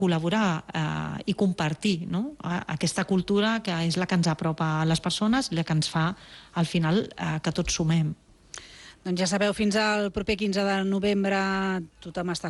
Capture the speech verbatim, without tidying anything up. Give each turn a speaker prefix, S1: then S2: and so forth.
S1: col·laborar eh, i compartir, no? Aquesta cultura que és la que ens apropa a les persones i la que ens fa, al final, eh, que tots sumem.
S2: Doncs ja sabeu, fins al proper quinze de novembre tothom està